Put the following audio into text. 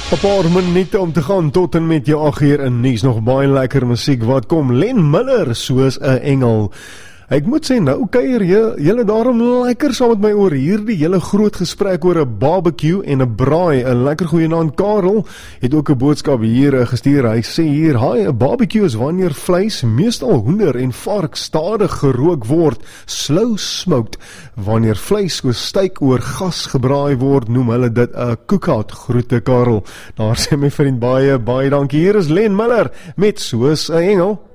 'n paar minute om te gaan tot en met jou 8 uur in nuus. Nog baie lekker musiek wat kom. Len Miller, soos 'n engel. Ek moet sê, nou kuier julle daarom lekker saam met my oor hierdie hele groot gesprek oor 'n barbecue en 'n braai. 'n Lekker goeienaand, Karel het ook 'n boodskap hier gestuur. Hy sê hier, "Hi, 'n barbecue is wanneer vleis, meestal hoender en vark, stadig gerook word, slow smoked. Wanneer vleis oor steak oor gas gebraai word, noem hulle dit 'n cookout." Groete, Karel. Daar sê my vriend baie dankie. Hier is Len Miller met Soos 'n engel.